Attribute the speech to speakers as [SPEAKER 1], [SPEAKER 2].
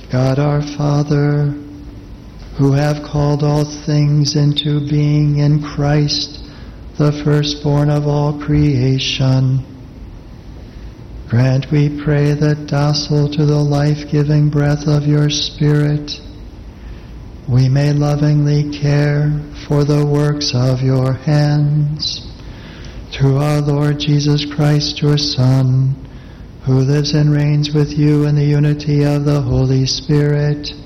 [SPEAKER 1] God our Father, who have called all things into being in Christ, the firstborn of all creation, grant, we pray, that docile to the life-giving breath of your Spirit, we may lovingly care for the works of your hands. Through our Lord Jesus Christ, your Son, who lives and reigns with you in the unity of the Holy Spirit,